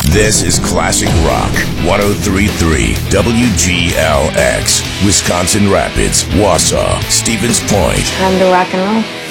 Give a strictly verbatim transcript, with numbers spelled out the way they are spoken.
This is Classic Rock, one oh three point three W G L X, Wisconsin Rapids, Wausau, Stevens Point. Time to rock and roll.